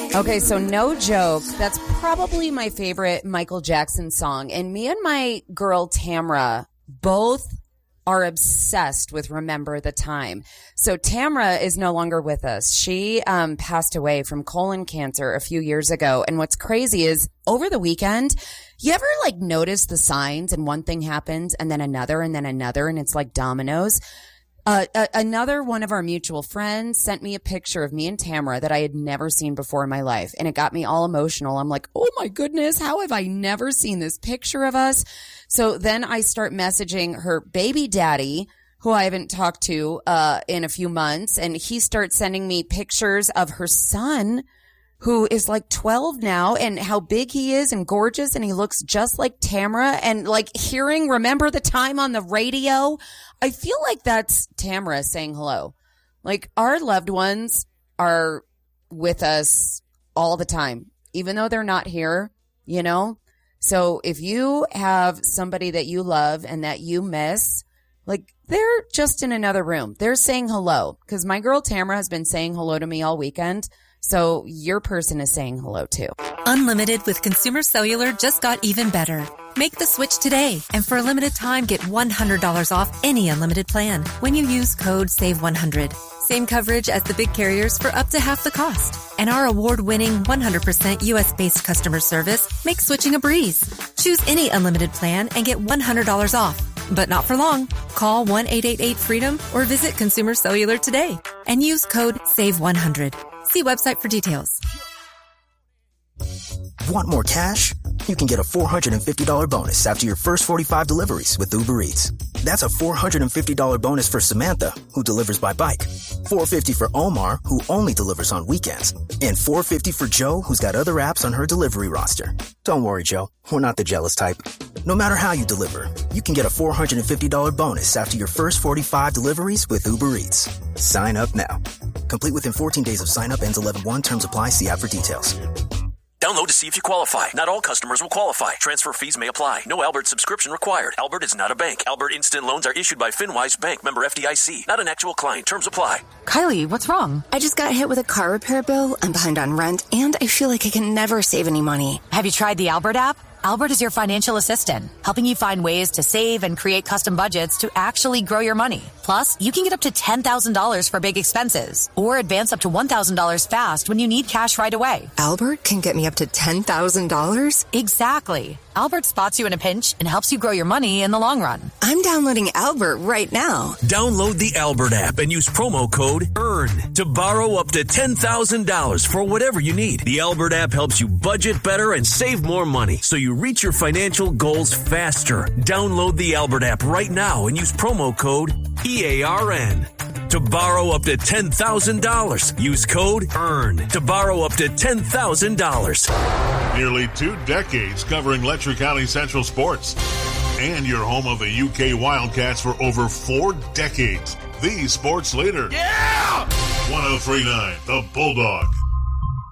Okay, so no joke. That's probably my favorite Michael Jackson song. And me and my girl Tamra both are obsessed with Remember the Time. So Tamra is no longer with us. She passed away from colon cancer a few years ago. And what's crazy is over the weekend, you ever like notice the signs and one thing happens and then another and it's like dominoes? Another one of our mutual friends sent me a picture of me and Tamra that I had never seen before in my life. And it got me all emotional. I'm like, oh my goodness, how have I never seen this picture of us? So then I start messaging her baby daddy, who I haven't talked to in a few months. And he starts sending me pictures of her son, who is like 12 now, and how big he is and gorgeous, and he looks just like Tamra. And like hearing Remember the Time on the radio, I feel like that's Tamra saying hello. Like our loved ones are with us all the time, even though they're not here, you know? So if you have somebody that you love and that you miss, like they're just in another room. They're saying hello, because my girl Tamra has been saying hello to me all weekend. So your person is saying hello too. Unlimited with Consumer Cellular just got even better. Make the switch today, and for a limited time, get $100 off any unlimited plan when you use code SAVE100. Same coverage as the big carriers for up to half the cost. And our award-winning 100% U.S.-based customer service makes switching a breeze. Choose any unlimited plan and get $100 off. But not for long. Call 1-888-FREEDOM or visit Consumer Cellular today and use code SAVE100. See website for details. Want more cash? You can get a $450 bonus after your first 45 deliveries with Uber Eats. That's a $450 bonus for Samantha, who delivers by bike. $450 for Omar, who only delivers on weekends. And $450 for Joe, who's got other apps on her delivery roster. Don't worry, Joe. We're not the jealous type. No matter how you deliver, you can get a $450 bonus after your first 45 deliveries with Uber Eats. Sign up now. Complete within 14 days of sign up. Ends 11/1. Terms apply. See app for details. Download to see if you qualify. Not all customers will qualify. Transfer fees may apply. No Albert subscription required. Albert is not a bank. Albert Instant Loans are issued by FinWise Bank, member FDIC. Not an actual client. Terms apply. Kylie, what's wrong? I just got hit with a car repair bill. I'm behind on rent, and I feel like I can never save any money. Have you tried the Albert app? Albert is your financial assistant, helping you find ways to save and create custom budgets to actually grow your money. Plus, you can get up to $10,000 for big expenses or advance up to $1,000 fast when you need cash right away. Albert can get me up to $10,000? Exactly. Albert spots you in a pinch and helps you grow your money in the long run. I'm downloading Albert right now. Download the Albert app and use promo code EARN to borrow up to $10,000 for whatever you need. The Albert app helps you budget better and save more money so you reach your financial goals faster. Download the Albert app right now and use promo code EARN to borrow up to $10,000. Use code EARN to borrow up to $10,000. Nearly 2 decades covering Letcher County Central sports. And your home of the UK Wildcats for over 4 decades. The sports leader. Yeah! 103.9 The Bulldog.